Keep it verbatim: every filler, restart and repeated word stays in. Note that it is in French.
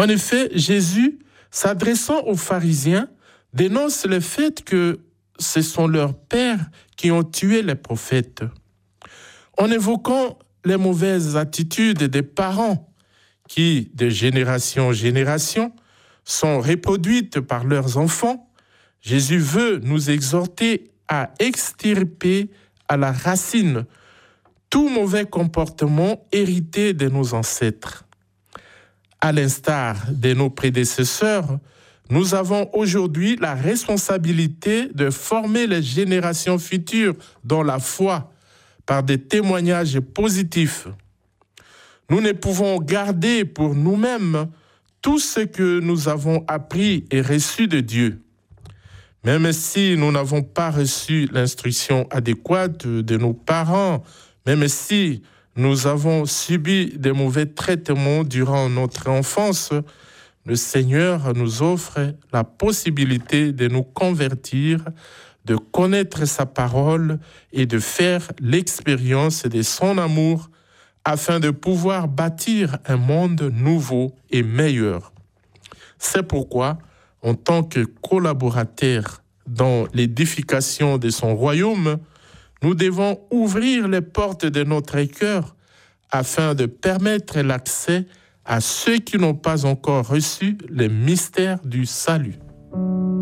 En effet, Jésus, s'adressant aux pharisiens, dénonce le fait que ce sont leurs pères qui ont tué les prophètes. En évoquant les mauvaises attitudes des parents qui, de génération en génération, sont reproduites par leurs enfants, Jésus veut nous exhorter à extirper à la racine tout mauvais comportement hérité de nos ancêtres. À l'instar de nos prédécesseurs, nous avons aujourd'hui la responsabilité de former les générations futures dans la foi par des témoignages positifs. Nous ne pouvons garder pour nous-mêmes tout ce que nous avons appris et reçu de Dieu. Même si nous n'avons pas reçu l'instruction adéquate de nos parents, même si nous avons subi des mauvais traitements durant notre enfance, le Seigneur nous offre la possibilité de nous convertir, de connaître sa parole et de faire l'expérience de son amour afin de pouvoir bâtir un monde nouveau et meilleur. C'est pourquoi, en tant que collaborateurs dans l'édification de son royaume, nous devons ouvrir les portes de notre cœur afin de permettre l'accès à ceux qui n'ont pas encore reçu les mystères du salut.